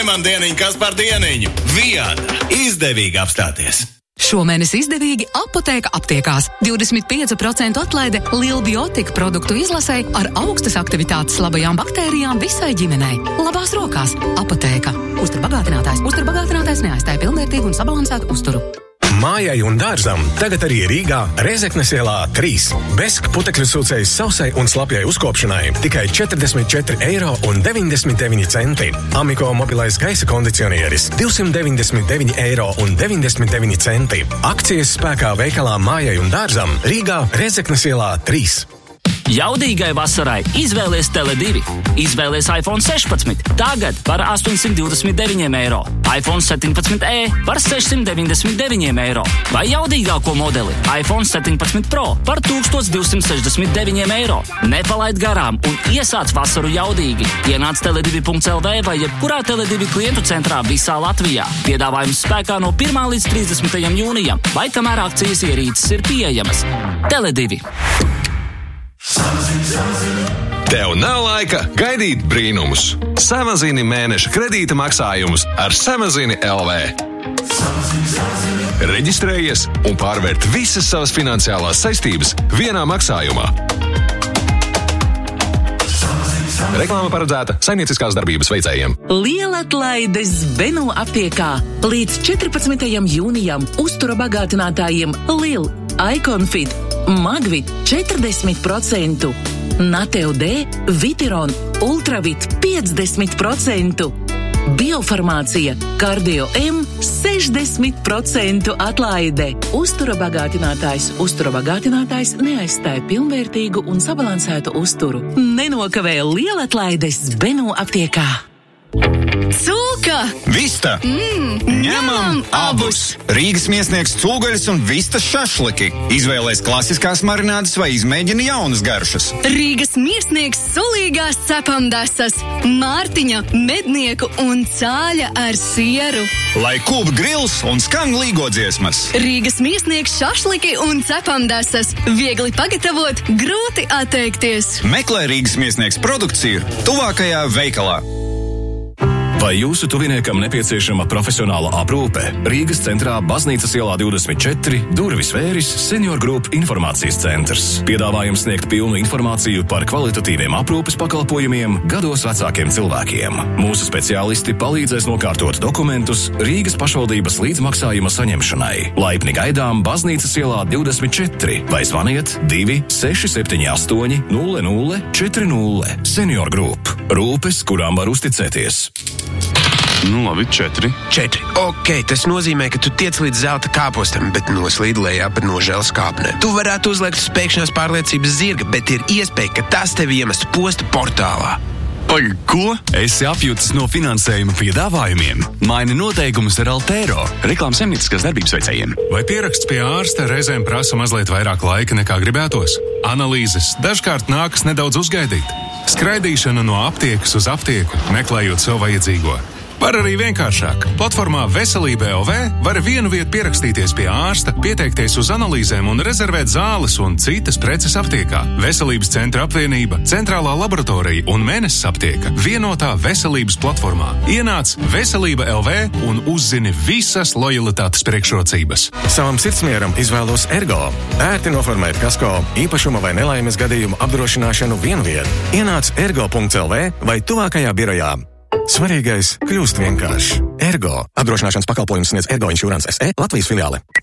Vai man dieniņ, kas par dieniņu? Viada! Izdevīgi apstāties! Šomēnes izdevīgi Apotēka aptiekās. 25% atlaide Lielbiotika produktu izlasē ar augstas aktivitātes labajām baktērijām visai ģimenei. Labās rokās Apotēka. Uzturbagātinātājs neaizstāja pilnvērtīgu un sabalansētu uzturu. Mājai un dārzam tagad arī Rīgā Rēzeknes ielā 3. Besk putekļu sūcējs sausai un slapjai uzkopšanai tikai 44,99 €. Amiko mobilais gaisa kondicionieris 299,99 €. Akcijas spēkā veikalā Mājai un dārzam Rīgā Rēzeknes ielā 3. Jaudīgai vasarai izvēlies Tele2. Izvēlies iPhone 16 tagad par 829 €, iPhone 17e par 699 €, vai jaudīgāko modeli iPhone 17 Pro par 1269 €. Nepalaid garām un iesāc vasaru jaudīgi. Ienāc tele2.lv vai jebkurā Tele2 klientu centrā visā Latvijā. Piedāvājums spēkā no 1. līdz 30. jūnijam, vai kamēr akcijas ierīces ir pieejamas. Tele2. Tev nav laika gaidīt brīnumus. Samazini mēneša kredīta maksājumus ar Samazini LV. Reģistrējies un pārvērt visas savas finansiālās saistības vienā maksājumā. Reklāma paredzēta saimnieciskās darbības veicējiem. Lielatlaides Benu aptiekā. Līdz 14. jūnijam uztura bagātinātājiem Lil, Iconfit, Magvit 40%, Nateo D, Vitiron, Ultravit 50%, Biofarmācija, Kardio M 60% atlaide. Uztura bagātinātājs neaizstāja pilnvērtīgu un sabalansētu uzturu. Nenokavē lielatlaides Benu aptiekā. Cūka! Vista! Ņemam abus! Rīgas miesniegs cūgaļas un vistas šašliki. Izvēlēs klasiskās marinādes vai izmēģina jaunas garšas. Rīgas miesniegs sulīgās cepamdesas, Mārtiņa, mednieku un cāļa ar sieru. Lai kūp grils un skan līgodziesmas. Rīgas miesniegs šašliki un cepamdesas. Viegli pagatavot, grūti atteikties. Meklē Rīgas miesniegs produkciju tuvākajā veikalā. Vai jūsu tuviniekam nepieciešama profesionāla aprūpe? Rīgas centrā Baznīcas ielā 24, durvis vēris Senior Group informācijas centrs. Piedāvājums sniegt pilnu informāciju par kvalitatīviem aprūpes pakalpojumiem gados vecākiem cilvēkiem. Mūsu speciālisti palīdzēs nokārtot dokumentus Rīgas pašvaldības līdzmaksājuma saņemšanai. Laipni gaidām Baznīcas ielā 24 vai zvaniet 2678 0040. Senior Group. Rūpes, kurām var uzticēties. Nu, labi, 4. Ok, tas nozīmē, ka tu tiec līdz zelta kāpostam, bet noslīd lejā pa nožēlas kāpnēm. Tu varētu uzliekt uz spēkšanās pārliecības zirga, bet ir iespēja, ka tas tevi iemestu posta portālā. Pagaid, ko? Esi apjutis no finansējuma piedāvājumiem? Maini noteikumus ar Altero. Reklāmas saimnieciskās darbības veicējiem. Vai pieraksts pie ārsta reizēm prasa mazliet vairāk laika nekā gribētos? Analīzes dažkārt nākas nedaudz uzgaidīt. Skraidīšana no aptiekas uz aptieku, meklējot sev vajadzīgo. Var arī vienkāršāk. Platformā Veselība LV var vienu vietu pierakstīties pie ārsta, pieteikties uz analīzēm un rezervēt zāles un citas preces aptiekā. Veselības centra apvienība, centrālā laboratorija un mēnesis aptieka vienotā veselības platformā. Ienāc Veselība LV un uzzini visas lojalitātes priekšrocības. Savam sirdsmieram izvēlos Ergo. Ērti noformēt kasko, īpašuma vai nelaimes gadījumu apdrošināšanu vienviet. Ienāc ergo.lv vai tuvākajā birojā. Svarīgais kļūst vienkārši. Ergo. Apdrošināšanas pakalpojumus sniedz Ergo Insurance SE Latvijas filiāle.